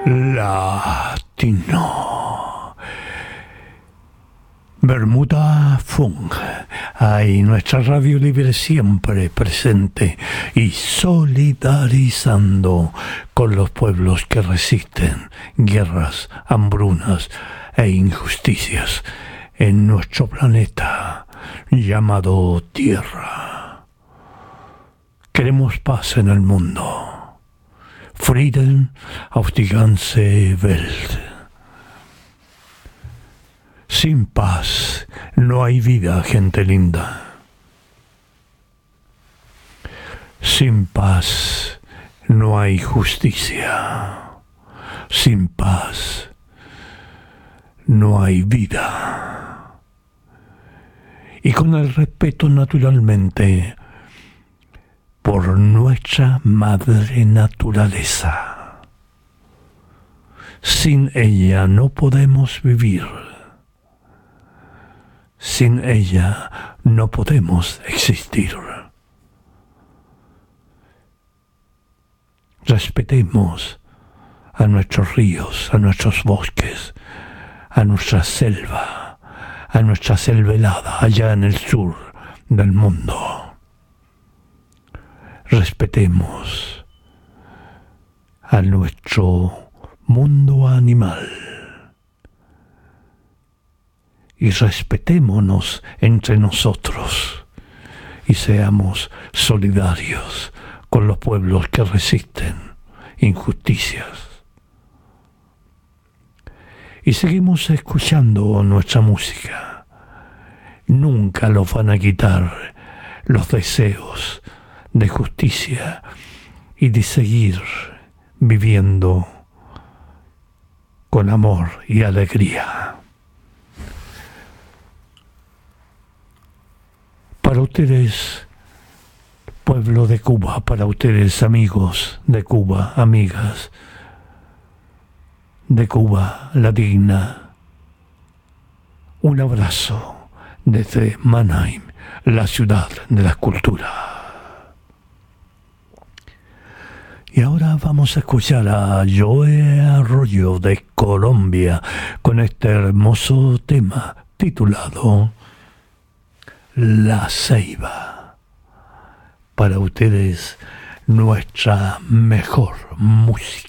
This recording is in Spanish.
Latino. Bermuda Funk. Ahí nuestra radio libre siempre presente y solidarizando con los pueblos que resisten guerras, hambrunas e injusticias en nuestro planeta llamado Tierra. Queremos paz en el mundo. Frieden auf die ganze Welt. Sin paz no hay vida, gente linda. Sin paz no hay justicia. Sin paz no hay vida. Y con el respeto, naturalmente, por nuestra madre naturaleza. Sin ella no podemos vivir. Sin ella no podemos existir. Respetemos a nuestros ríos, a nuestros bosques, a nuestra selva helada allá en el sur del mundo. Respetemos a nuestro mundo animal y respetémonos entre nosotros y seamos solidarios con los pueblos que resisten injusticias. Y seguimos escuchando nuestra música. Nunca los van a quitar los deseos de justicia y de seguir viviendo con amor y alegría. Para ustedes, pueblo de Cuba, para ustedes, amigos de Cuba, amigas de Cuba Latina, un abrazo desde Mannheim, la ciudad de la cultura. Y ahora vamos a escuchar a Joe Arroyo de Colombia con este hermoso tema titulado La Ceiba. Para ustedes, nuestra mejor música.